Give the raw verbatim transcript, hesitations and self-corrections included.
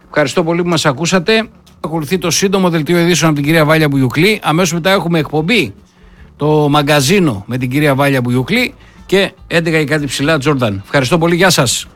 Ευχαριστώ πολύ που μας ακούσατε. Ακολουθεί το σύντομο δελτίο ειδήσεων από την κυρία Βάλια Μπουγιουκλή. Αμέσως μετά έχουμε εκπομπή, το μαγκαζίνο με την κυρία Βάλια Μπουγιουκλή και έντεκα και κάτι ψηλά Τζόρνταν. Ευχαριστώ πολύ, γεια σας.